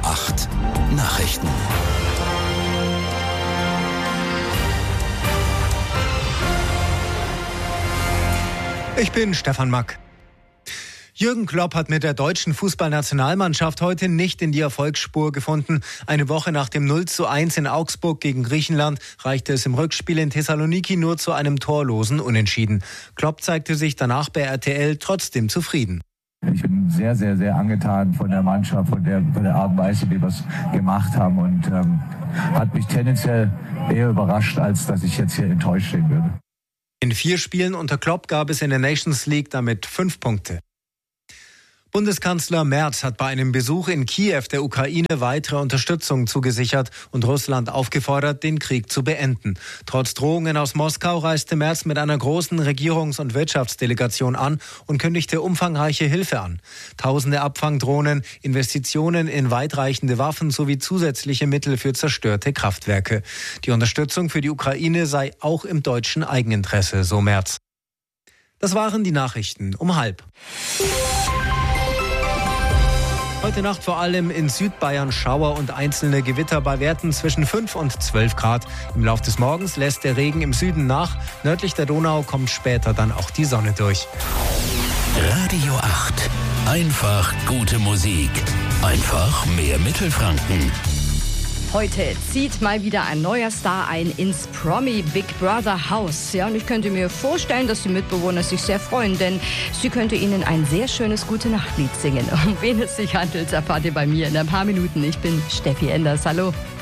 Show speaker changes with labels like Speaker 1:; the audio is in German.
Speaker 1: 8 Nachrichten.
Speaker 2: Ich bin Stefan Mack. Jürgen Klopp hat mit der deutschen Fußballnationalmannschaft heute nicht in die Erfolgsspur gefunden. Eine Woche nach dem 0:1 in Augsburg gegen Griechenland reichte es im Rückspiel in Thessaloniki nur zu einem torlosen Unentschieden. Klopp zeigte sich danach bei RTL trotzdem zufrieden.
Speaker 3: Ich bin sehr, sehr, sehr angetan von der Mannschaft, von der Art und Weise, wie wir es gemacht haben, und hat mich tendenziell eher überrascht, als dass ich jetzt hier enttäuscht stehen würde.
Speaker 2: In 4 Spielen unter Klopp gab es in der Nations League damit 5 Punkte. Bundeskanzler Merz hat bei einem Besuch in Kiew der Ukraine weitere Unterstützung zugesichert und Russland aufgefordert, den Krieg zu beenden. Trotz Drohungen aus Moskau reiste Merz mit einer großen Regierungs- und Wirtschaftsdelegation an und kündigte umfangreiche Hilfe an. Tausende Abfangdrohnen, Investitionen in weitreichende Waffen sowie zusätzliche Mittel für zerstörte Kraftwerke. Die Unterstützung für die Ukraine sei auch im deutschen Eigeninteresse, so Merz. Das waren die Nachrichten um 12:30. Heute Nacht vor allem in Südbayern Schauer und einzelne Gewitter bei Werten zwischen 5 und 12 Grad. Im Laufe des Morgens lässt der Regen im Süden nach. Nördlich der Donau kommt später dann auch die Sonne durch.
Speaker 1: Radio 8. Einfach gute Musik. Einfach mehr Mittelfranken.
Speaker 4: Heute zieht mal wieder ein neuer Star ein ins Promi Big Brother Haus. Ja, und ich könnte mir vorstellen, dass die Mitbewohner sich sehr freuen, denn sie könnte ihnen ein sehr schönes Gute-Nacht-Lied singen. Um wen es sich handelt, erfahrt ihr bei mir in ein paar Minuten. Ich bin Steffi Enders. Hallo.